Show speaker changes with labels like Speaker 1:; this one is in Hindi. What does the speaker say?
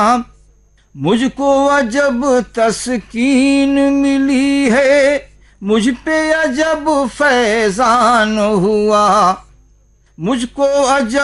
Speaker 1: मुझको अजब तस्कीन मिली है, मुझ पे अजब फैजान हुआ, मुझको अजब